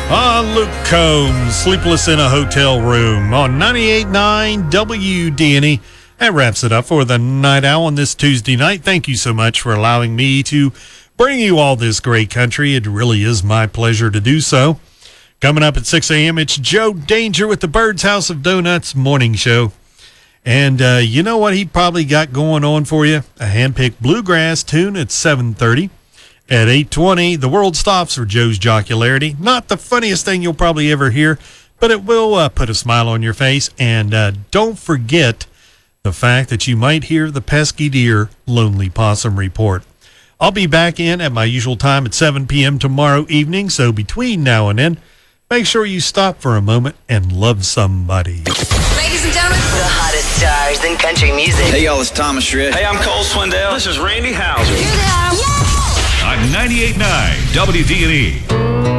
Luke Combs, Sleepless in a Hotel Room on 98.9 WDNE. That wraps it up for the Night Owl on this Tuesday night. Thank you so much for allowing me to bring you all this great country. It really is my pleasure to do so. Coming up at 6 a.m., it's Joe Danger with the Bird's House of Donuts morning show. And you know what he probably got going on for you? A hand-picked bluegrass tune at 7:30. At 8:20, the world stops for Joe's Jocularity. Not the funniest thing you'll probably ever hear, but it will put a smile on your face. And don't forget the fact that you might hear the pesky deer Lonely Possum Report. I'll be back in at my usual time at 7 p.m. tomorrow evening, so between now and then, make sure you stop for a moment and love somebody. Ladies and gentlemen, the hottest stars in country music. Hey, y'all, it's Thomas Shred. Hey, I'm Cole Swindell. This is Randy Houser. Here they are. On 98.9 WDNE.